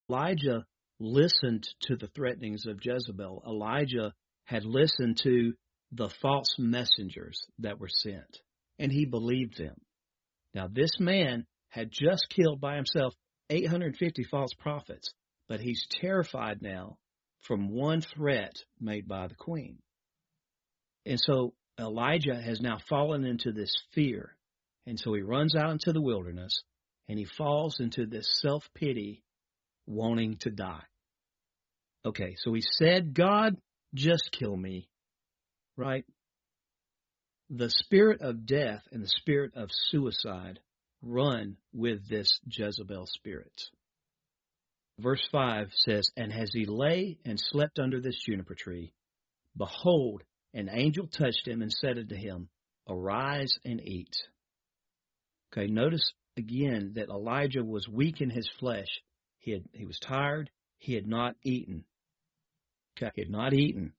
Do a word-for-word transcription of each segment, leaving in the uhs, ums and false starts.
Elijah listened to the threatenings of Jezebel. Elijah had listened to the false messengers that were sent, and he believed them. Now, this man had just killed by himself eight hundred fifty false prophets, but he's terrified now from one threat made by the queen. And so Elijah has now fallen into this fear, and so he runs out into the wilderness, and he falls into this self-pity, wanting to die. Okay, so he said, God, just kill me, right? The spirit of death and the spirit of suicide run with this Jezebel spirit. Verse five says, and as he lay and slept under this juniper tree, behold, an angel touched him and said unto him, arise and eat. Okay, notice again that Elijah was weak in his flesh. He had, he was tired. He had not eaten. Okay, he had not eaten.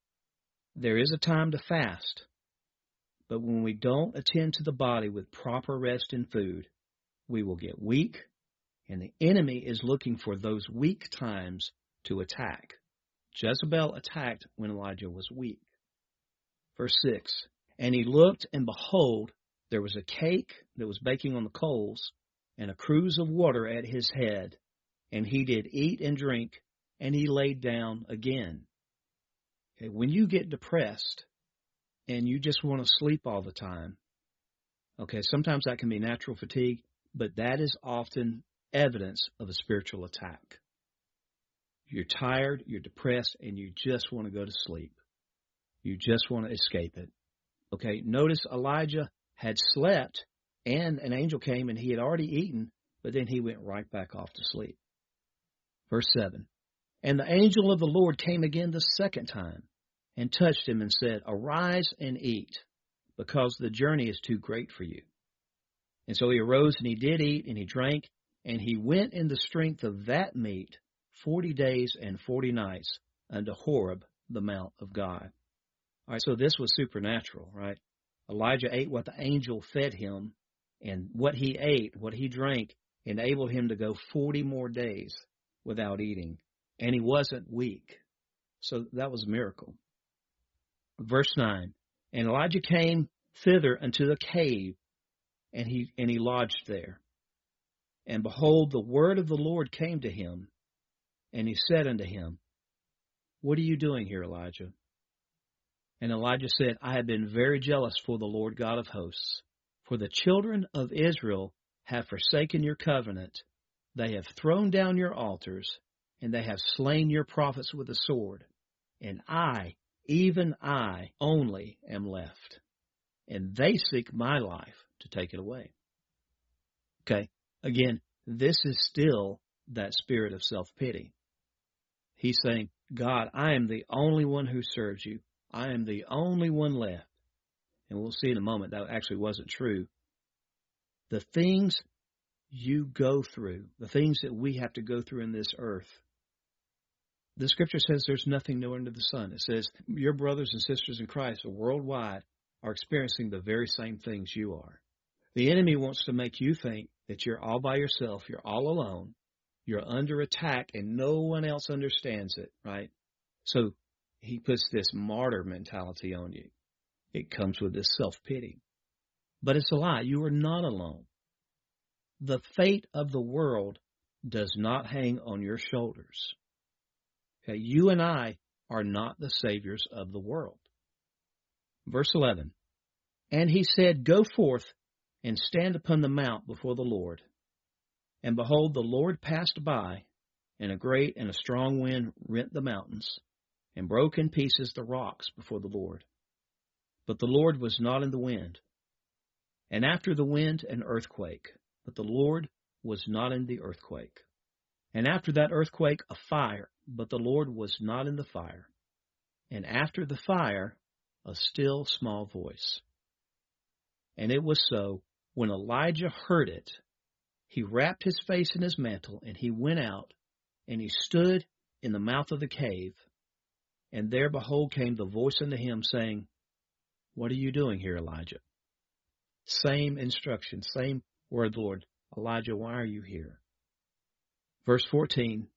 There is a time to fast, but when we don't attend to the body with proper rest and food, we will get weak, and the enemy is looking for those weak times to attack. Jezebel attacked when Elijah was weak. Verse six, and he looked, and behold, there was a cake that was baking on the coals, and a cruse of water at his head. And he did eat and drink, and he laid down again. Okay, when you get depressed, and you just want to sleep all the time, okay, sometimes that can be natural fatigue, but that is often evidence of a spiritual attack. You're tired, you're depressed, and you just want to go to sleep. You just want to escape it. Okay, notice Elijah had slept, and an angel came, and he had already eaten, but then he went right back off to sleep. Verse seven, and the angel of the Lord came again the second time, and touched him and said, arise and eat, because the journey is too great for you. And so he arose, and he did eat, and he drank, and he went in the strength of that meat forty days and forty nights unto Horeb, the mount of God. All right, so this was supernatural, right? Elijah ate what the angel fed him, and what he ate, what he drank, enabled him to go forty more days without eating, and he wasn't weak. So that was a miracle. Verse nine, and Elijah came thither unto the cave, and he and he lodged there. And behold, the word of the Lord came to him, and he said unto him, what are you doing here, Elijah? And Elijah said, I have been very jealous for the Lord God of hosts, for the children of Israel have forsaken your covenant. They have thrown down your altars, and they have slain your prophets with the sword. And I, even I, only am left. And they seek my life to take it away. Okay, again, this is still that spirit of self-pity. He's saying, God, I am the only one who serves you. I am the only one left. And we'll see in a moment that actually wasn't true. The things you go through, the things that we have to go through in this earth, the scripture says there's nothing new under the sun. It says your brothers and sisters in Christ worldwide are experiencing the very same things you are. The enemy wants to make you think that you're all by yourself, you're all alone, you're under attack, and no one else understands it, right? So he puts this martyr mentality on you. It comes with this self-pity. But it's a lie. You are not alone. The fate of the world does not hang on your shoulders. Okay, you and I are not the saviors of the world. Verse eleven, and he said, go forth and stand upon the mount before the Lord. And behold, the Lord passed by, and a great and a strong wind rent the mountains, and broke in pieces the rocks before the Lord. But the Lord was not in the wind. And after the wind, an earthquake. But the Lord was not in the earthquake. And after that earthquake, a fire. But the Lord was not in the fire. And after the fire, a still small voice. And it was so, when Elijah heard it, he wrapped his face in his mantle, and he went out, and he stood in the mouth of the cave. And there, behold, came the voice unto him, saying, what are you doing here, Elijah? Same instruction, same word, Lord. Elijah, why are you here? Verse fourteen,